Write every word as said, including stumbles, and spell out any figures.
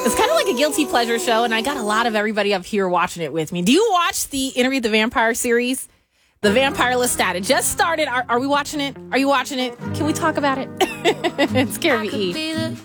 It's kind of like a guilty pleasure show, and I got a lot of everybody up here watching it with me. Do you watch the Interview with the Vampire series? The Vampire Lestat. It just started. Are, are we watching it? Are you watching it? Can we talk about it? It's Carrie E.